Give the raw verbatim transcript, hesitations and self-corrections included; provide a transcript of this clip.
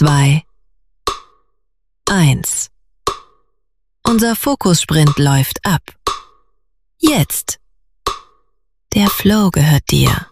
zwei, eins. Unser Fokussprint läuft ab. Jetzt. Der Flow gehört dir.